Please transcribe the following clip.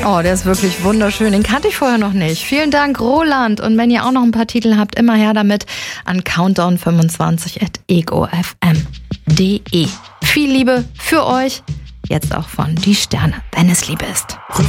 Oh, der ist wirklich wunderschön. Den kannte ich vorher noch nicht. Vielen Dank, Roland. Und wenn ihr auch noch ein paar Titel habt, immer her damit an countdown25@egofm.de. Viel Liebe für euch. Jetzt auch von Die Sterne, wenn es Liebe ist.